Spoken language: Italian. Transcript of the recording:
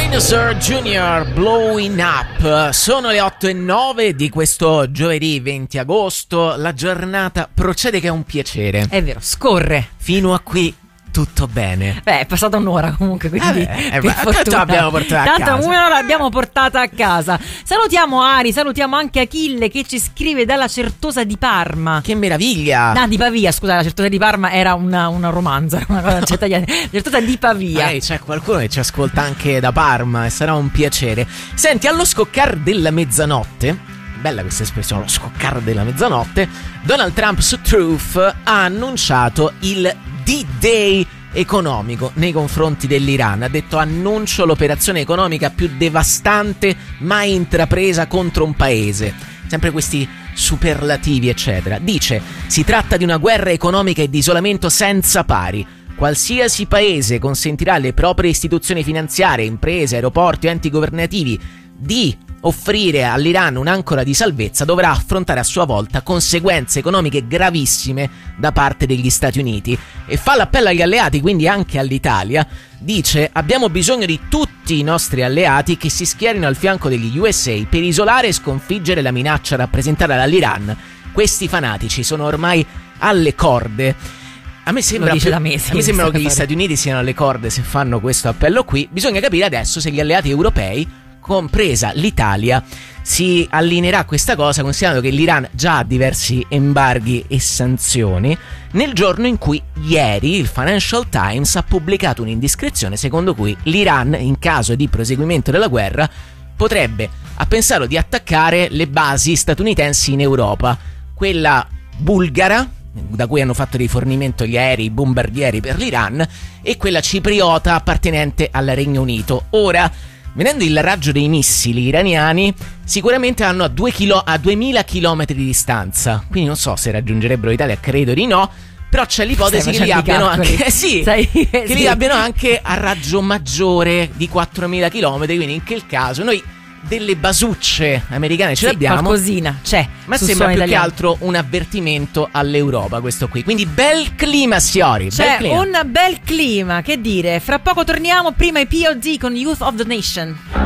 Dinosaur Jr. Blowing Up. Sono le 8:09 di questo giovedì 20 agosto. La giornata procede che è un piacere. È vero, scorre. Fino a qui tutto bene. È passata un'ora comunque, quindi tanto l'abbiamo portata a casa. Tanto un'ora l'abbiamo portata a casa. Salutiamo Ari, salutiamo anche Achille che ci scrive dalla Certosa di Parma. Che meraviglia! No, di Pavia, scusa, la Certosa di Parma era una romanza, una cosa Certosa di Pavia. C'è qualcuno che ci ascolta anche da Parma e sarà un piacere. Senti, allo scoccar della mezzanotte, bella questa espressione, lo scoccare della mezzanotte, Donald Trump su Truth ha annunciato il D-Day economico nei confronti dell'Iran. Ha detto: annuncio l'operazione economica più devastante mai intrapresa contro un paese. Sempre questi superlativi eccetera. Dice: si tratta di una guerra economica e di isolamento senza pari. Qualsiasi paese consentirà alle proprie istituzioni finanziarie, imprese, aeroporti o enti governativi di offrire all'Iran un'ancora di salvezza dovrà affrontare a sua volta conseguenze economiche gravissime da parte degli Stati Uniti. E fa l'appello agli alleati, quindi anche all'Italia. Dice: abbiamo bisogno di tutti i nostri alleati che si schierino al fianco degli USA per isolare e sconfiggere la minaccia rappresentata dall'Iran. Questi fanatici sono ormai alle corde. A me sembra che gli Stati Uniti siano alle corde se fanno questo appello qui. Bisogna capire adesso se gli alleati europei, compresa l'Italia, si allineerà a questa cosa, considerando che l'Iran già ha diversi embarghi e sanzioni, nel giorno in cui ieri il Financial Times ha pubblicato un'indiscrezione secondo cui l'Iran, in caso di proseguimento della guerra, potrebbe ha pensato di attaccare le basi statunitensi in Europa, quella bulgara, da cui hanno fatto rifornimento gli aerei bombardieri per l'Iran, e quella cipriota appartenente al Regno Unito. Ora, vedendo il raggio dei missili iraniani, sicuramente hanno a 2000 km di distanza, quindi non so se raggiungerebbero l'Italia, credo di no, però c'è l'ipotesi che li abbiano anche che li abbiano anche a raggio maggiore di 4000 km, quindi in quel caso noi delle basucce americane ce l'abbiamo, qualcosina c'è, ma sembra più che altro un avvertimento all'Europa questo qui. Quindi bel clima, signori, un bel clima, che dire. Fra poco torniamo, prima i POD con Youth of the Nation.